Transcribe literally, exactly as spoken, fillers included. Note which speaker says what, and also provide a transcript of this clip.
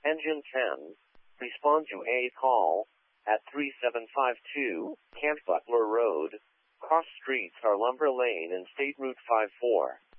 Speaker 1: Engine ten. Respond to a call at three seven five two Camp Butler Road. Cross streets are Lumber Lane and State Route five four.